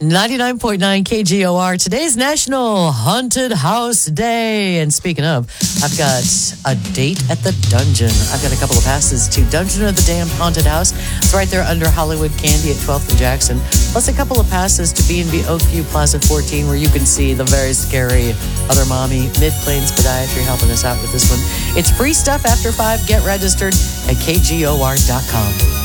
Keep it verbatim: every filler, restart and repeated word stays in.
ninety-nine point nine K G O R. Today's National Haunted House Day. And speaking of, I've got a date at the Dungeon. I've got a couple of passes to Dungeon of the Damned Haunted House. It's right there under Hollywood Candy at twelfth and Jackson. Plus a couple of passes to B and B Oakview Plaza fourteen, where you can see the very scary Other Mommy, Mid-Plains Podiatry, helping us out with this one. It's free stuff after five. Get registered at K G O R dot com.